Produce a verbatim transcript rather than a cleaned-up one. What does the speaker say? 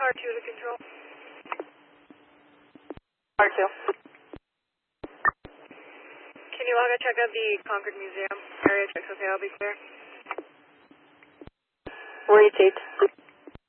R two to control. R two. Can you log a check of the Concord Museum? Area checks okay, I'll be clear. Repeat.